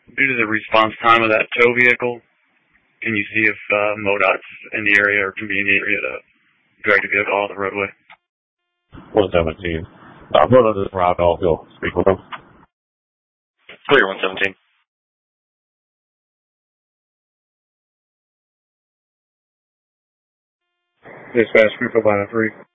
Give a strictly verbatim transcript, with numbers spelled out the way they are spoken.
Due to the response time of that tow vehicle, can you see if uh, MoDOT's in the area or can be in the area to drag the vehicle off the roadway? one seventeen. Uh, brother, this is Rob. I'll go speak with him. Clear, one seventeen. Dispatch, three four five three.